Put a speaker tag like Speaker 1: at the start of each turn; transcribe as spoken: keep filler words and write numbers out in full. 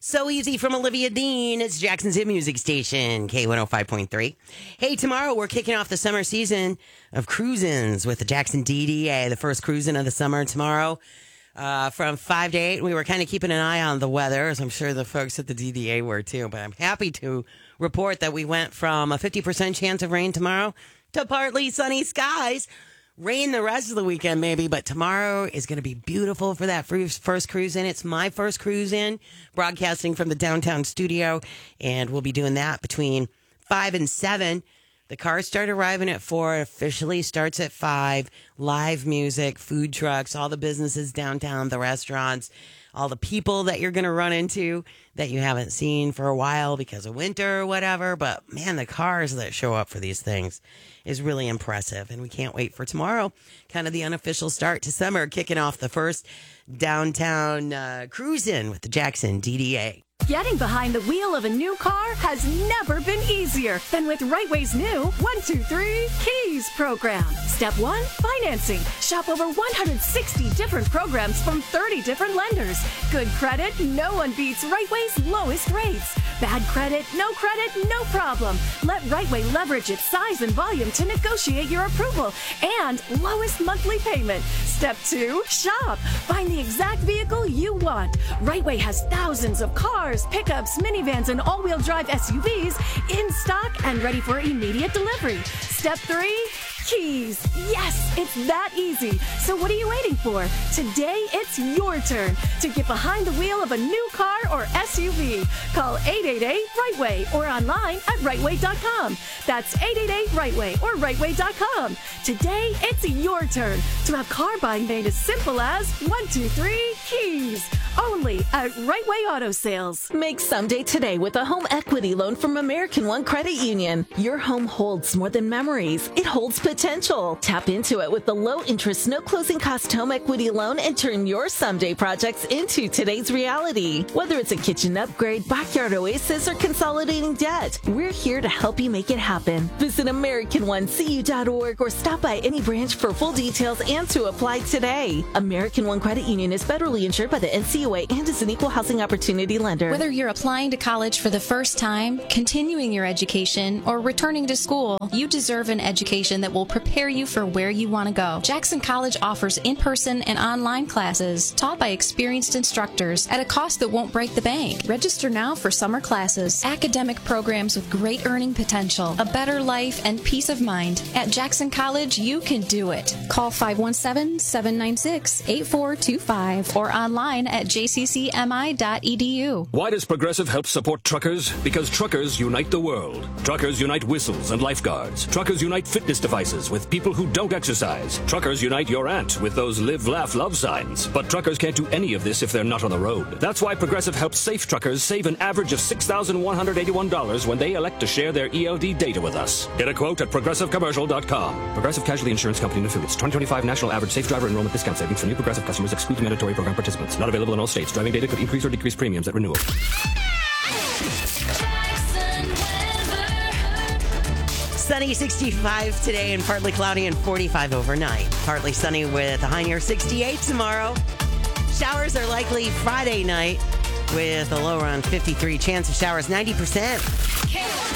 Speaker 1: So Easy from Olivia Dean. It's Jackson's hit music station, K one oh five point three. Hey, tomorrow we're kicking off the summer season of cruisins with the Jackson D D A, the first cruising of the summer tomorrow. Uh, from five to eight, we were kind of keeping an eye on the weather, as I'm sure the folks at the D D A were too. But I'm happy to report that we went from a fifty percent chance of rain tomorrow to partly sunny skies. Rain the rest of the weekend, maybe, but tomorrow is going to be beautiful for that first cruise in. It's my first cruise in, broadcasting from the downtown studio, and we'll be doing that between five and seven. The cars start arriving at four, officially starts at five. Live music, food trucks, all the businesses downtown, the restaurants, all the people that you're going to run into that you haven't seen for a while because of winter or whatever. But man, the cars that show up for these things is really impressive. And we can't wait for tomorrow, kind of the unofficial start to summer, kicking off the first downtown uh, cruise in with the Jackson D D A.
Speaker 2: Getting behind the wheel of a new car has never been easier than with Rightway's new one two three Keys program. Step one, financing. Shop over one hundred sixty different programs from thirty different lenders. Good credit, no one beats Rightway's lowest rates. Bad credit, no credit, no problem. Let Rightway leverage its size and volume to negotiate your approval and lowest monthly payment. Step two, shop. Find the exact vehicle you want. Rightway has thousands of cars, pickups, minivans, and all-wheel drive S U Vs in stock and ready for immediate delivery. Step three, Keys. Yes, it's that easy. So what are you waiting for? Today, it's your turn to get behind the wheel of a new car or S U V. Call eight eight eight Rightway or online at rightway dot com. That's eight eight eight Rightway or rightway dot com. Today, it's your turn to have car buying made as simple as one two three Keys. Only at Rightway Auto Sales.
Speaker 3: Make someday today with a home equity loan from American One Credit Union. Your home holds more than memories. It holds potential. Tap into it with the low interest, no closing cost home equity loan and turn your someday projects into today's reality. Whether it's a kitchen upgrade, backyard oasis, or consolidating debt, we're here to help you make it happen. Visit American One C U dot org or stop by any branch for full details and to apply today. American One Credit Union is federally insured by the N C U A and is an equal housing opportunity lender.
Speaker 4: Whether you're applying to college for the first time, continuing your education, or returning to school, you deserve an education that will prepare you for where you want to go. Jackson College offers in-person and online classes taught by experienced instructors at a cost that won't break the bank. Register now for summer classes, academic programs with great earning potential, a better life, and peace of mind. At Jackson College, you can do it. Call five one seven, seven nine six, eight four two five or online at j c c m i dot e d u.
Speaker 5: Why does Progressive help support truckers? Because truckers unite the world. Truckers unite whistles and lifeguards. Truckers unite fitness devices with people who don't exercise. Truckers unite your aunt with those live, laugh, love signs. But truckers can't do any of this if they're not on the road. That's why Progressive helps safe truckers save an average of six thousand one hundred eighty-one dollars when they elect to share their E L D data with us. Get a quote at progressive commercial dot com. Progressive Casualty Insurance Company and Affiliates. twenty twenty-five National Average Safe Driver Enrollment Discount Savings for new Progressive customers excludes mandatory program participants. Not available in all states. Driving data could increase or decrease premiums at renewal.
Speaker 1: Sunny, sixty-five today and partly cloudy and forty-five overnight. Partly sunny with a high near sixty-eight tomorrow. Showers are likely Friday night with a low around fifty-three. Chance of showers ninety percent.